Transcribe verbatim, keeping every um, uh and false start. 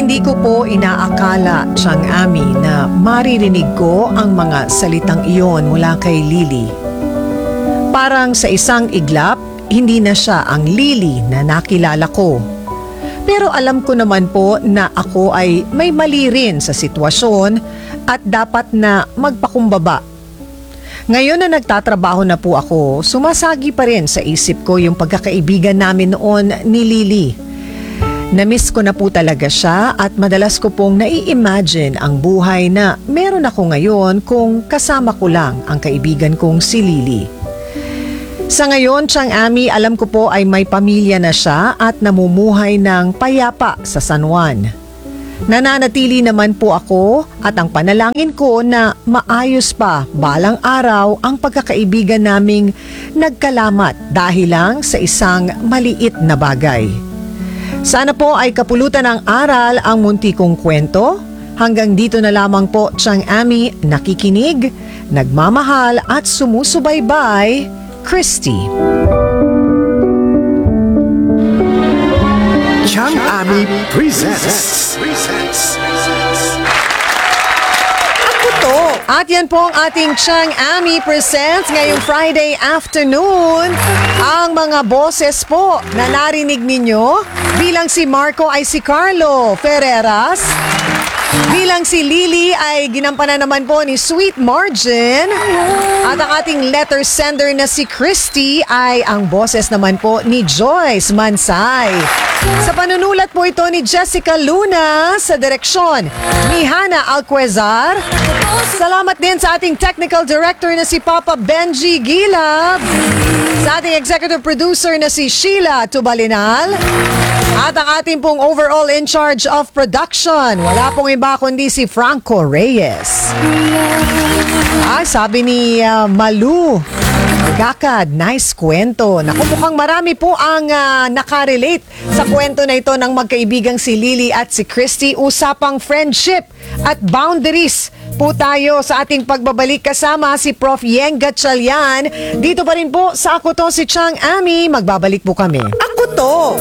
Hindi ko po inaakala, Chang Ami, na maririnig ko ang mga salitang iyon mula kay Lily. Parang sa isang iglap, hindi na siya ang Lily na nakilala ko. Pero alam ko naman po na ako ay may mali rin sa sitwasyon at dapat na magpakumbaba. Ngayon na nagtatrabaho na po ako, sumasagi pa rin sa isip ko yung pagkakaibigan namin noon ni Lily. Namiss ko na po talaga siya at madalas ko pong nai-imagine ang buhay na meron ako ngayon kung kasama ko lang ang kaibigan kong si Lily. Sa ngayon, Chang Ami, alam ko po ay may pamilya na siya at namumuhay ng payapa sa San Juan. Nananatili naman po ako at ang panalangin ko na maayos pa balang araw ang pagkakaibigan naming nagkalamat dahil lang sa isang maliit na bagay. Sana po ay kapulutan ng aral ang munti kong kwento. Hanggang dito na lamang po, Chang Ami, nakikinig, nagmamahal at sumusubaybay, Christy. Chang Ami presents. Ako to. At yan po ang ating Chang Ami Presents ngayong Friday afternoon. Ang mga boses po na narinig ninyo bilang si Marco ay si Carlo Ferreras. Bilang si Lily ay ginampanan naman po ni Sweet Margin. At ang ating letter sender na si Christy ay ang boses naman po ni Joyce Mansay. Sa panunulat po ito ni Jessica Luna, sa direksyon ni Hannah Alquezar. Salamat din sa ating technical director na si Papa Benji Gilab. Sa ating executive producer na si Sheila Tubalinal. At ang ating pong overall in charge of production, wala pong iba kundi si Franco Reyes. Ah, sabi ni uh, Malu Gakad, nice kwento. Naku, mukhang marami po ang uh, nakarelate sa kwento na ito ng magkaibigang si Lily at si Christy. Usapang friendship at boundaries po tayo sa ating pagbabalik kasama si Prof Yeng Gatchalian. Dito pa rin po sa Ako To si Chang Ami. Magbabalik po kami. Ako To!